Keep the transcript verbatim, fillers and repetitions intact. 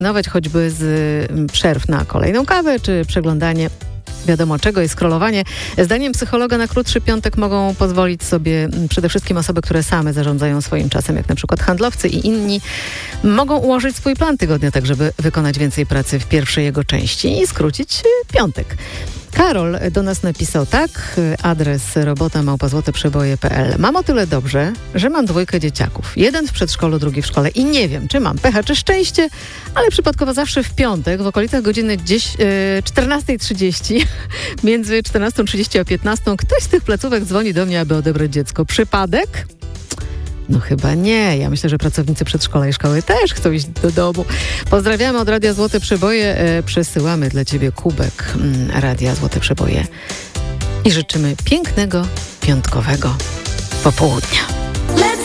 Zrezygnować choćby z mm, przerw na kolejną kawę, czy przeglądanie wiadomo czego i scrollowanie. Zdaniem psychologa na krótszy piątek mogą pozwolić sobie mm, przede wszystkim osoby, które same zarządzają swoim czasem, jak na przykład handlowcy i inni. Mogą ułożyć swój plan tygodnia tak, żeby wykonać więcej pracy w pierwszej jego części i skrócić y, piątek. Karol do nas napisał tak, adres robota małpa złote przeboje kropka pe el. Mam o tyle dobrze, że mam dwójkę dzieciaków. Jeden w przedszkolu, drugi w szkole i nie wiem, czy mam pecha, czy szczęście, ale przypadkowo zawsze w piątek, w okolicach godziny czternasta trzydzieści, między czternasta trzydzieści a piętnasta, ktoś z tych placówek dzwoni do mnie, aby odebrać dziecko. Przypadek? No chyba nie. Ja myślę, że pracownicy przedszkola i szkoły też chcą iść do domu. Pozdrawiamy od Radia Złote Przeboje. E, przesyłamy dla Ciebie kubek mm, Radia Złote Przeboje. I życzymy pięknego, piątkowego popołudnia.